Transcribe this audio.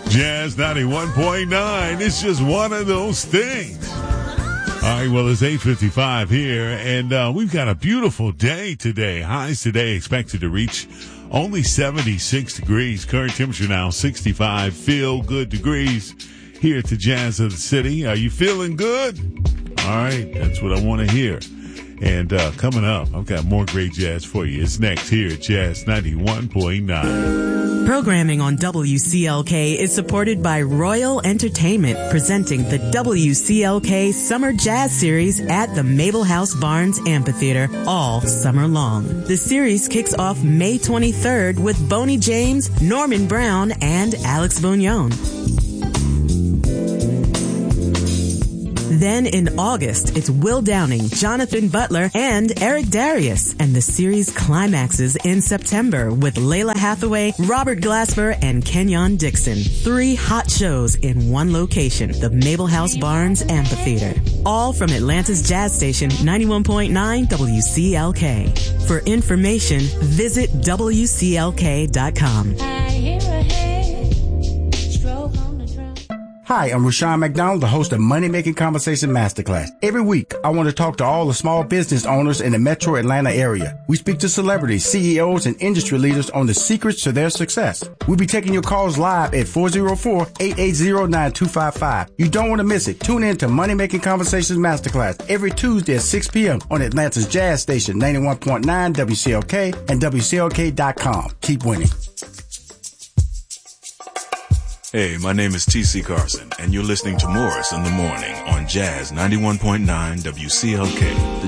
Jazz 91.9. It's just one of those things. All right, well, it's 8:55 here, and we've got a beautiful day today. Highs today expected to reach only 76 degrees. Current temperature now 65 feel-good degrees here at the Jazz of the City. Are you feeling good? All right, that's what I want to hear. And coming up, I've got more great jazz for you. It's next here at Jazz 91.9. Programming on WCLK is supported by Royal Entertainment, presenting the WCLK Summer Jazz Series at the Mabel House Barnes Amphitheater all summer long. The series kicks off May 23rd with Boney James, Norman Brown, and Alex Bouillon. Then in August, it's Will Downing, Jonathan Butler, and Eric Darius. And the series climaxes in September with Layla Hathaway, Robert Glasper, and Kenyon Dixon. 3 hot shows in one location, the Mabel House Barnes Amphitheater. All from Atlanta's jazz station, 91.9 WCLK. For information, visit WCLK.com. Hi, I'm Rushion McDonald, the host of Money Making Conversation Masterclass. Every week, I want to talk to all the small business owners in the metro Atlanta area. We speak to celebrities, CEOs, and industry leaders on the secrets to their success. We'll be taking your calls live at 404-880-9255. You don't want to miss it. Tune in to Money Making Conversations Masterclass every Tuesday at 6 p.m. on Atlanta's Jazz Station, 91.9 WCLK and WCLK.com. Keep winning. Hey, my name is T.C. Carson, and you're listening to Morris in the Morning on Jazz 91.9 WCLK.